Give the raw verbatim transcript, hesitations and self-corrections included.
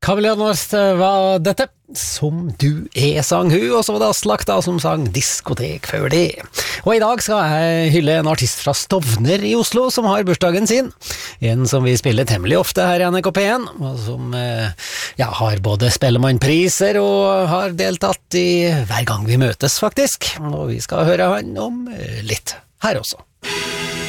Kavaljan Norst var dette, Som du er, sang hun, og så var det Aslak da som sang Diskotek før det. Og i dag skal jeg hylle en artist fra Stovner i Oslo som har bursdagen sin. En som vi spiller temmelig ofte her i N R K P en, og som ja, har både Spellemannpriser og har deltatt i hver gang vi møtes faktisk. Og vi skal høre han om litt her også.